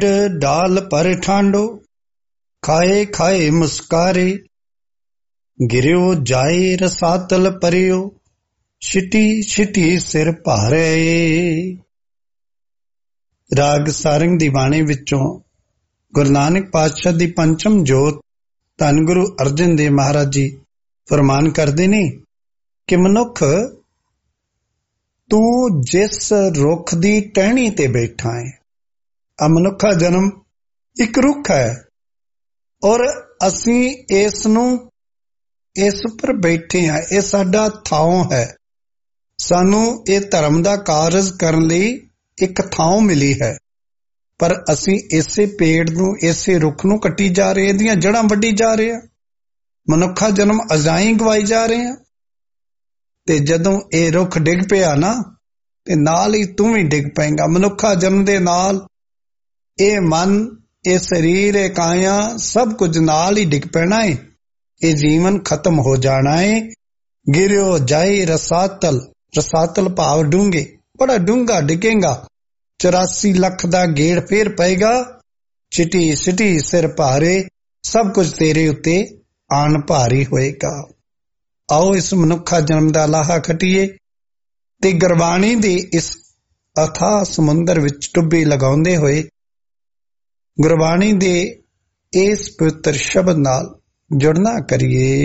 डाल पर ठांडो, खाए खाए मुस्कारे, गिरियो जाए रसातल परियो, छिटी छिटी सिर भारे। राग सारंग दी बाणी विचों गुरु नानक पातशाह दी पंचम जोत धन गुरु अर्जन देव महाराज जी फरमान करते ने कि मनुख तू जिस रुख दी टहनी ते बैठा है, आ मनुखा जन्म एक रुख है और असी इस पर बैठे हैं, यह साडा थां है। सानू ये धर्म दा कारज करन लई एक थां मिली है, पर असी इसे पेड़ नू इसे रुख नू कट्टी जा रहे, इहदियां जड़ां वड्डी जा रहे हैं, मनुखा जन्म अजाई गवाई जा रहे हैं। ते जदों ये रुख डिग पिया ना ते नाल ही तू भी डिग पेगा। मनुखा जन्म दे नाल ये मन, ये शरीर, ये काया सब कुछ नाल ही डिग पैना है, ये जीवन खत्म हो जाना है। गिरियो जाए रसातल, रसातल भाव डूंगे, बड़ा डूंगा डिगेगा, 84 लाख दा गेड़ फेर पेगा, चिटी सिटी सिर भारे, सब कुछ तेरे उत्ते आन भारी होएगा। आओ इस मनुखा जन्म दा लाहा खटीए ते गुरबाणी दे इस अथाह समुंदर विच डुब्बी लगाउंदे होए गुरबाणी दे इस पवित्र शब्द नाल जुड़ना करिए।